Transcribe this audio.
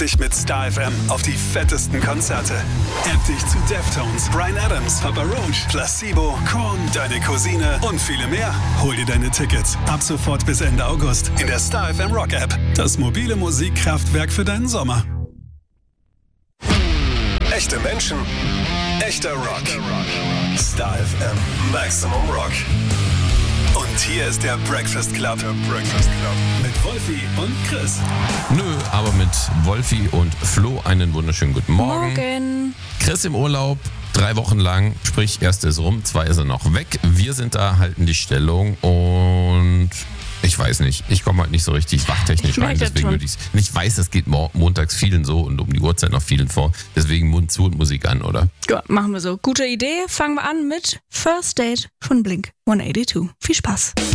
dich mit Star FM auf die fettesten Konzerte. App dich zu Deftones, Bryan Adams, Papa Roach, Placebo, Korn, Deine Cousine und viele mehr. Hol dir deine Tickets ab sofort bis Ende August in der Star FM Rock App. Das mobile Musikkraftwerk für deinen Sommer. Echte Menschen, echter Rock. Star FM Maximum Rock. Und hier ist der Breakfast Club. Mit Wolfi und Chris. Nö, aber mit Wolfi und Flo einen wunderschönen guten Morgen. Morgen. Chris im Urlaub, 3 Wochen lang, sprich, erst ist rum, 2 ist er noch weg. Wir sind da, halten die Stellung und ich weiß nicht, ich komme halt nicht so richtig wachtechnisch rein, deswegen würde ich ich weiß, das geht montags vielen so und um die Uhrzeit noch vielen vor, deswegen Mund zu und Musik an, oder? Ja, machen wir so. Gute Idee. Fangen wir an mit First Date von Blink 182. Viel Spaß.